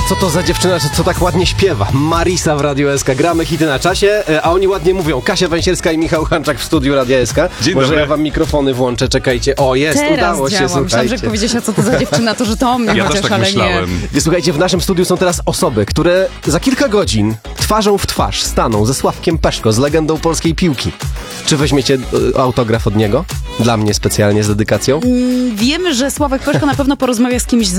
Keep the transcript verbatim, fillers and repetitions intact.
co to za dziewczyna, co tak ładnie śpiewa? Marisa w Radiu S K. Gramy hity na czasie, a oni ładnie mówią. Kasia Węsierska i Michał Hanczak w studiu Radia S K. Dzień Może dobry. ja wam mikrofony włączę, czekajcie. O, jest, Teraz udało się, działa. Myślałam, słuchajcie. że jak powiedzieć, a co to za dziewczyna, to że to o mnie Ja chociaż, też tak ale myślałem. nie. Słuchajcie, w naszym studiu są teraz osoby, które za kilka godzin twarzą w twarz staną ze Sławkiem Peszko, z legendą polskiej piłki. Czy weźmiecie y, autograf od niego? Dla mnie specjalnie z dedykacją. Wiemy, że Sławek Peszko na pewno porozmawia z kimś z